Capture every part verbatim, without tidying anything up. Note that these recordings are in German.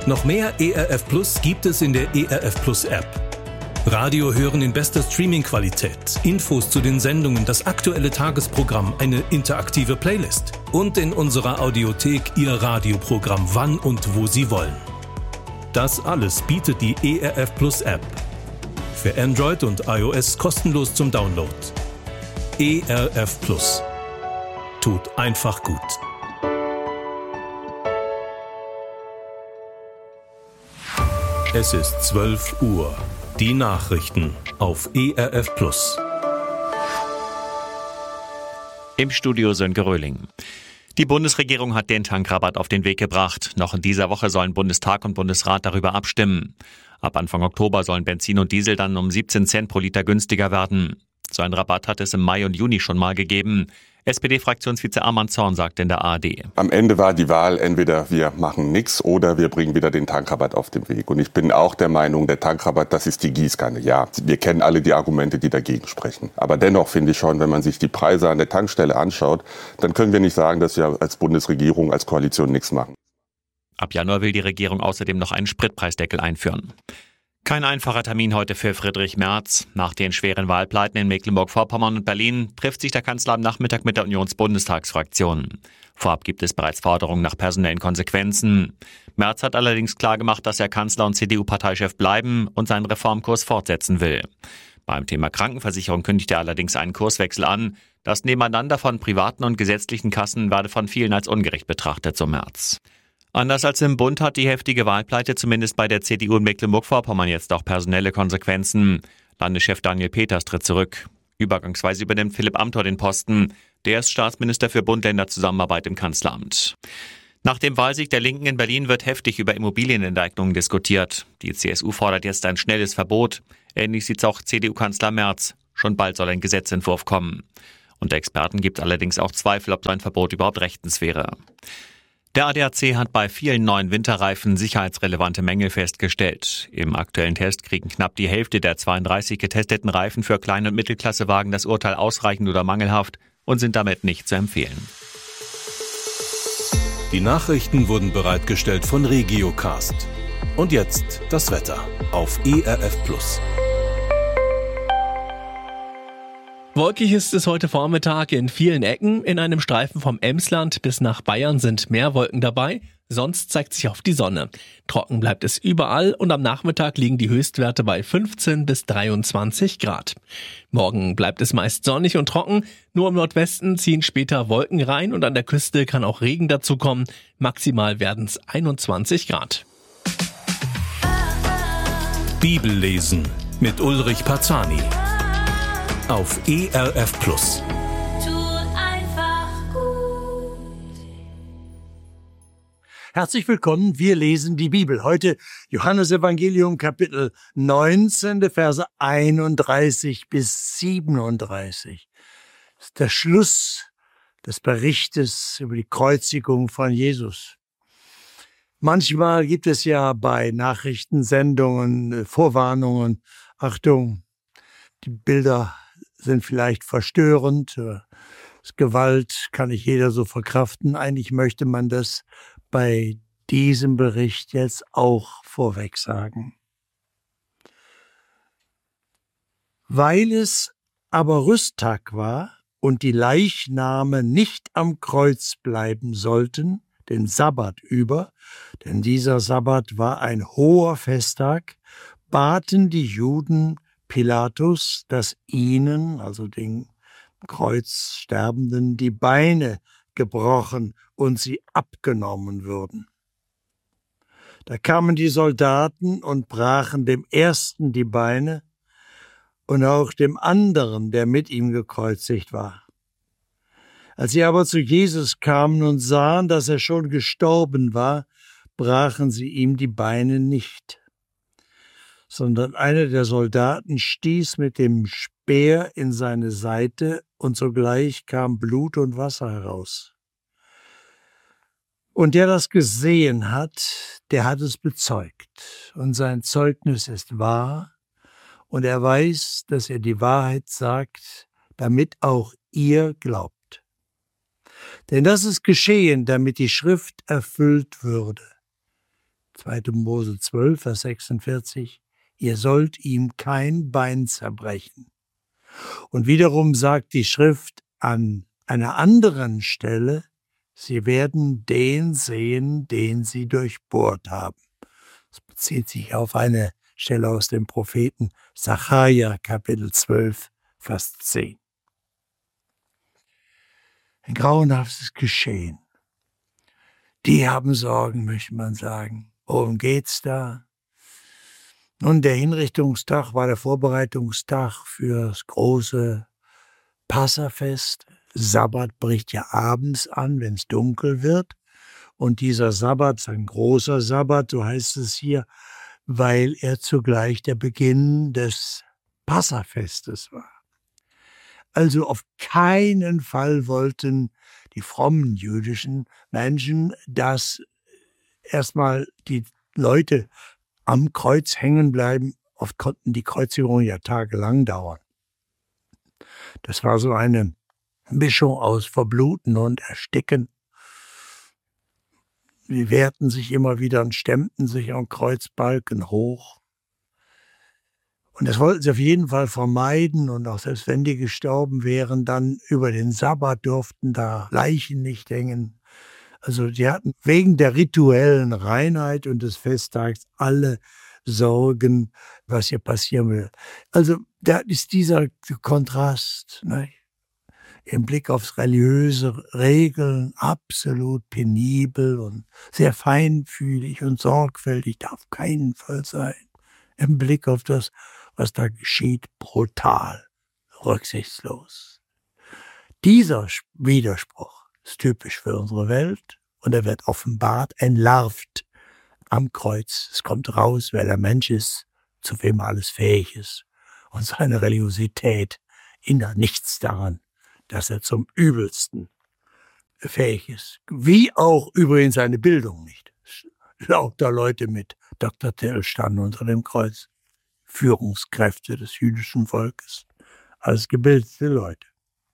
Noch mehr E R F Plus gibt es in der E R F Plus App. Radio hören in bester Streaming-Qualität, Infos zu den Sendungen, das aktuelle Tagesprogramm, eine interaktive Playlist und in unserer Audiothek Ihr Radioprogramm wann und wo Sie wollen. Das alles bietet die E R F Plus App. Für Android und iOS kostenlos zum Download. E R F Plus. Tut einfach gut. Es ist zwölf Uhr. Die Nachrichten auf E R F Plus. Im Studio Sönke Röhling. Die Bundesregierung hat den Tankrabatt auf den Weg gebracht. Noch in dieser Woche sollen Bundestag und Bundesrat darüber abstimmen. Ab Anfang Oktober sollen Benzin und Diesel dann um siebzehn Cent pro Liter günstiger werden. So einen Rabatt hat es im Mai und Juni schon mal gegeben. S P D-Fraktionsvize Arman Zorn sagt in der A R D. Am Ende war die Wahl, entweder wir machen nichts oder wir bringen wieder den Tankrabatt auf den Weg. Und ich bin auch der Meinung, der Tankrabatt, das ist die Gießkanne. Ja, wir kennen alle die Argumente, die dagegen sprechen. Aber dennoch finde ich schon, wenn man sich die Preise an der Tankstelle anschaut, dann können wir nicht sagen, dass wir als Bundesregierung, als Koalition nichts machen. Ab Januar will die Regierung außerdem noch einen Spritpreisdeckel einführen. Kein einfacher Termin heute für Friedrich Merz. Nach den schweren Wahlpleiten in Mecklenburg-Vorpommern und Berlin trifft sich der Kanzler am Nachmittag mit der Unionsbundestagsfraktion. Vorab gibt es bereits Forderungen nach personellen Konsequenzen. Merz hat allerdings klargemacht, dass er Kanzler und C D U-Parteichef bleiben und seinen Reformkurs fortsetzen will. Beim Thema Krankenversicherung kündigt er allerdings einen Kurswechsel an. Das Nebeneinander von privaten und gesetzlichen Kassen werde von vielen als ungerecht betrachtet, so Merz. Anders als im Bund hat die heftige Wahlpleite zumindest bei der C D U in Mecklenburg-Vorpommern jetzt auch personelle Konsequenzen. Landeschef Daniel Peters tritt zurück. Übergangsweise übernimmt Philipp Amthor den Posten. Der ist Staatsminister für Bund-Länder-Zusammenarbeit im Kanzleramt. Nach dem Wahlsieg der Linken in Berlin wird heftig über Immobilienenteignungen diskutiert. Die C S U fordert jetzt ein schnelles Verbot. Ähnlich sieht es auch C D U-Kanzler Merz. Schon bald soll ein Gesetzentwurf kommen. Unter Experten gibt allerdings auch Zweifel, ob so ein Verbot überhaupt rechtens wäre. Der A D A C hat bei vielen neuen Winterreifen sicherheitsrelevante Mängel festgestellt. Im aktuellen Test kriegen knapp die Hälfte der zweiunddreißig getesteten Reifen für Klein- und Mittelklassewagen das Urteil ausreichend oder mangelhaft und sind damit nicht zu empfehlen. Die Nachrichten wurden bereitgestellt von Regiocast. Und jetzt das Wetter auf E R F Plus. Wolkig ist es heute Vormittag in vielen Ecken. In einem Streifen vom Emsland bis nach Bayern sind mehr Wolken dabei. Sonst zeigt sich auf die Sonne. Trocken bleibt es überall und am Nachmittag liegen die Höchstwerte bei fünfzehn bis dreiundzwanzig Grad. Morgen bleibt es meist sonnig und trocken. Nur im Nordwesten ziehen später Wolken rein und an der Küste kann auch Regen dazukommen. Maximal werden es einundzwanzig Grad. Bibellesen mit Ulrich Pazani. Auf E R F Plus. Tut einfach gut. Herzlich willkommen, wir lesen die Bibel. Heute Johannesevangelium Kapitel neunzehn, die Verse einunddreißig bis siebenunddreißig. Das ist der Schluss des Berichtes über die Kreuzigung von Jesus. Manchmal gibt es ja bei Nachrichtensendungen Vorwarnungen, Achtung, die Bilder sind vielleicht verstörend, das Gewalt kann nicht jeder so verkraften. Eigentlich möchte man das bei diesem Bericht jetzt auch vorweg sagen. Weil es aber Rüsttag war und die Leichname nicht am Kreuz bleiben sollten, den Sabbat über, denn dieser Sabbat war ein hoher Festtag, baten die Juden Pilatus, dass ihnen, also den Kreuzsterbenden, die Beine gebrochen und sie abgenommen würden. Da kamen die Soldaten und brachen dem ersten die Beine und auch dem anderen, der mit ihm gekreuzigt war. Als sie aber zu Jesus kamen und sahen, dass er schon gestorben war, brachen sie ihm die Beine nicht, sondern einer der Soldaten stieß mit dem Speer in seine Seite und sogleich kam Blut und Wasser heraus. Und der das gesehen hat, der hat es bezeugt und sein Zeugnis ist wahr und er weiß, dass er die Wahrheit sagt, damit auch ihr glaubt. Denn das ist geschehen, damit die Schrift erfüllt würde. zweiter Mose zwölf, Vers sechsundvierzig, ihr sollt ihm kein Bein zerbrechen. Und wiederum sagt die Schrift an einer anderen Stelle, sie werden den sehen, den sie durchbohrt haben. Das bezieht sich auf eine Stelle aus dem Propheten Sacharja, Kapitel zwölf, Vers zehn. Ein grauenhaftes Geschehen. Die haben Sorgen, möchte man sagen. Worum geht's da? Nun, der Hinrichtungstag war der Vorbereitungstag für das große Passafest. Sabbat bricht ja abends an, wenn es dunkel wird. Und dieser Sabbat ist ein großer Sabbat, so heißt es hier, weil er zugleich der Beginn des Passafestes war. Also auf keinen Fall wollten die frommen jüdischen Menschen, dass erstmal die Leute am Kreuz hängen bleiben. Oft konnten die Kreuzigungen ja tagelang dauern. Das war so eine Mischung aus Verbluten und Ersticken. Sie wehrten sich immer wieder und stemmten sich am Kreuzbalken hoch. Und das wollten sie auf jeden Fall vermeiden. Und auch selbst wenn die gestorben wären, dann über den Sabbat durften da Leichen nicht hängen. Also die hatten wegen der rituellen Reinheit und des Festtags alle Sorgen, was hier passieren will. Also da ist dieser Kontrast, ne? Im Blick aufs religiöse Regeln absolut penibel und sehr feinfühlig und sorgfältig, darf keinen Fall sein. Im Blick auf das, was da geschieht, brutal, rücksichtslos. Dieser Widerspruch ist typisch für unsere Welt und er wird offenbart, entlarvt am Kreuz. Es kommt raus, wer der Mensch ist, zu wem er alles fähig ist und seine Religiosität hindert nichts daran, dass er zum Übelsten fähig ist. Wie auch übrigens seine Bildung nicht. Lauter Leute mit Doktortitel standen unter dem Kreuz. Führungskräfte des jüdischen Volkes. Als gebildete Leute.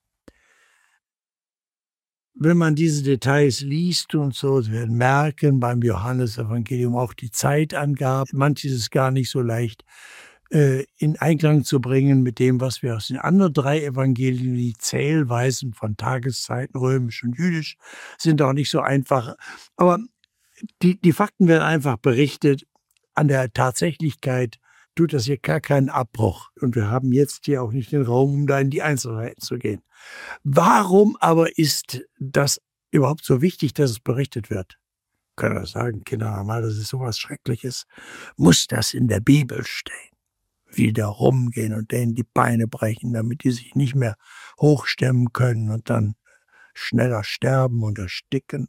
Wenn man diese Details liest und so, Sie werden merken, beim Johannesevangelium auch die Zeitangaben. Manches ist gar nicht so leicht in Einklang zu bringen mit dem, was wir aus den anderen drei Evangelien, die Zählweisen von Tageszeiten, römisch und jüdisch, sind auch nicht so einfach. Aber die, die Fakten werden einfach berichtet. An der Tatsächlichkeit tut das hier gar keinen Abbruch. Und wir haben jetzt hier auch nicht den Raum, um da in die Einzelheiten zu gehen. Warum aber ist das überhaupt so wichtig, dass es berichtet wird? Können wir sagen, Kinder, mal, das ist sowas Schreckliches. Muss das in der Bibel stehen? Wieder rumgehen und denen die Beine brechen, damit die sich nicht mehr hochstemmen können und dann schneller sterben und ersticken.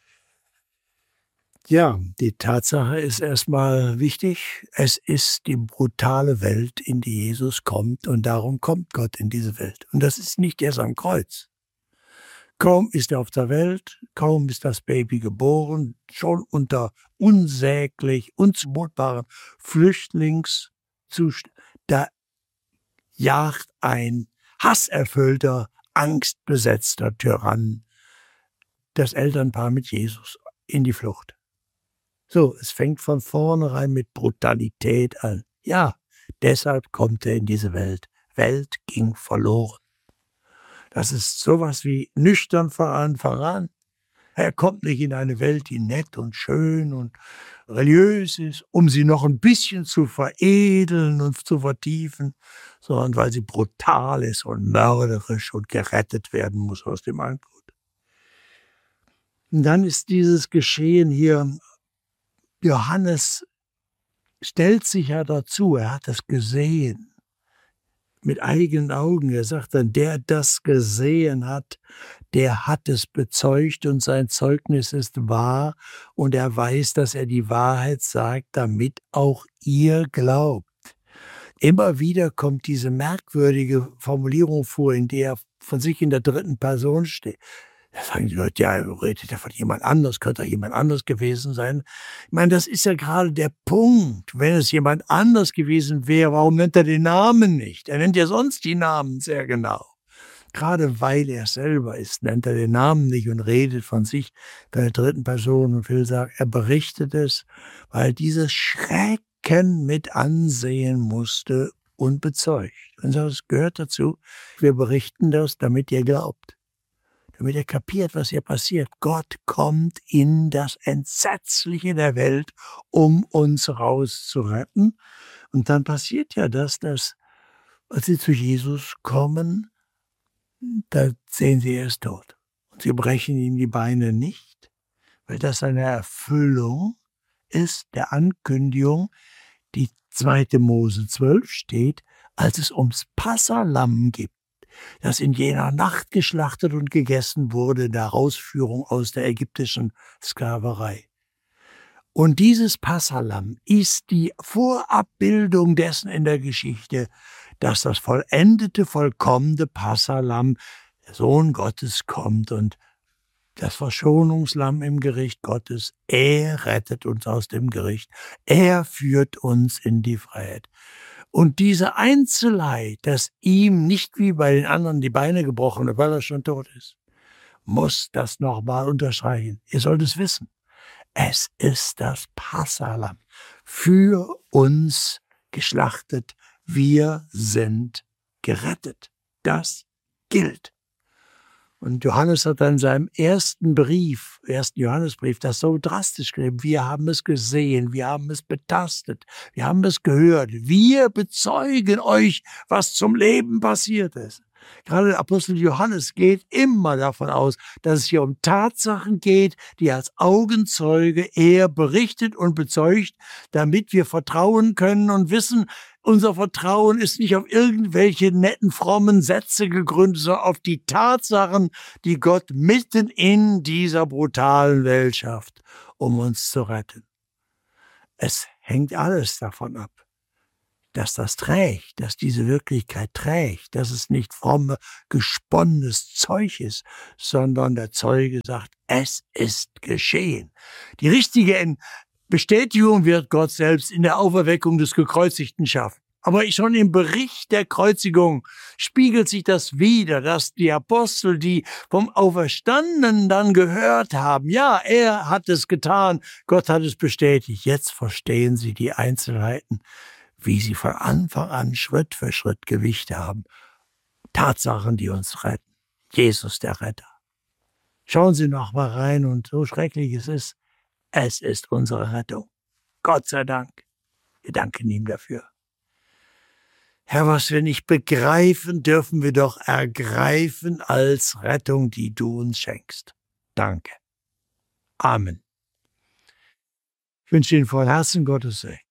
Ja, die Tatsache ist erstmal wichtig. Es ist die brutale Welt, in die Jesus kommt und darum kommt Gott in diese Welt. Und das ist nicht erst am Kreuz. Kaum ist er auf der Welt, kaum ist das Baby geboren, schon unter unsäglich, unzumutbaren Flüchtlings Zustand, da jagt ein hasserfüllter, angstbesetzter Tyrann das Elternpaar mit Jesus in die Flucht. So, es fängt von vornherein mit Brutalität an. Ja, deshalb kommt er in diese Welt. Welt ging verloren. Das ist sowas wie nüchtern voran, voran. Er kommt nicht in eine Welt, die nett und schön und religiös ist, um sie noch ein bisschen zu veredeln und zu vertiefen, sondern weil sie brutal ist und mörderisch und gerettet werden muss aus dem Anblut. Und dann ist dieses Geschehen hier, Johannes stellt sich ja dazu, er hat es gesehen. Mit eigenen Augen. Er sagt dann, der das gesehen hat, der hat es bezeugt und sein Zeugnis ist wahr und er weiß, dass er die Wahrheit sagt, damit auch ihr glaubt. Immer wieder kommt diese merkwürdige Formulierung vor, in der er von sich in der dritten Person steht. Da sagen die Leute, ja, redet ja von jemand anders, könnte jemand anders gewesen sein. Ich meine, das ist ja gerade der Punkt. Wenn es jemand anders gewesen wäre, warum nennt er den Namen nicht? Er nennt ja sonst die Namen sehr genau. Gerade weil er selber ist, nennt er den Namen nicht und redet von sich bei der dritten Person und will sagen, er berichtet es, weil dieses Schrecken mit ansehen musste und bezeugt. Und so, es gehört dazu, wir berichten das, damit ihr glaubt. Damit ihr kapiert, was hier passiert. Gott kommt in das Entsetzliche der Welt, um uns rauszuretten. Und dann passiert ja das, dass, als sie zu Jesus kommen, da sehen sie, er ist tot. Und sie brechen ihm die Beine nicht, weil das eine Erfüllung ist der Ankündigung, die zweite Mose zwölf steht, als es ums Passalamm gibt, das in jener Nacht geschlachtet und gegessen wurde, der Herausführung aus der ägyptischen Sklaverei. Und dieses Passalamm ist die Vorabbildung dessen in der Geschichte, dass das vollendete, vollkommene Passalamm, der Sohn Gottes, kommt und das Verschonungslamm im Gericht Gottes. Er rettet uns aus dem Gericht. Er führt uns in die Freiheit. Und diese Einzelheit, dass ihm nicht wie bei den anderen die Beine gebrochen sind, weil er schon tot ist, muss das nochmal unterstreichen. Ihr sollt es wissen. Es ist das Passalamm für uns geschlachtet. Wir sind gerettet. Das gilt. Und Johannes hat dann in seinem ersten Brief, ersten Johannesbrief, das so drastisch geschrieben. Wir haben es gesehen, wir haben es betastet, wir haben es gehört. Wir bezeugen euch, was zum Leben passiert ist. Gerade der Apostel Johannes geht immer davon aus, dass es hier um Tatsachen geht, die als Augenzeuge er berichtet und bezeugt, damit wir vertrauen können und wissen, unser Vertrauen ist nicht auf irgendwelche netten, frommen Sätze gegründet, sondern auf die Tatsachen, die Gott mitten in dieser brutalen Welt schafft, um uns zu retten. Es hängt alles davon ab, dass das trägt, dass diese Wirklichkeit trägt, dass es nicht fromme, gesponnenes Zeug ist, sondern der Zeuge sagt, es ist geschehen. Die richtige Bestätigung wird Gott selbst in der Auferweckung des Gekreuzigten schaffen. Aber schon im Bericht der Kreuzigung spiegelt sich das wider, dass die Apostel, die vom Auferstandenen dann gehört haben, ja, er hat es getan, Gott hat es bestätigt. Jetzt verstehen sie die Einzelheiten, wie sie von Anfang an Schritt für Schritt Gewicht haben. Tatsachen, die uns retten. Jesus der Retter. Schauen Sie noch mal rein und so schrecklich es ist, es ist unsere Rettung. Gott sei Dank. Wir danken ihm dafür. Herr, was wir nicht begreifen, dürfen wir doch ergreifen als Rettung, die du uns schenkst. Danke. Amen. Ich wünsche Ihnen von Herzen Gottes Segen.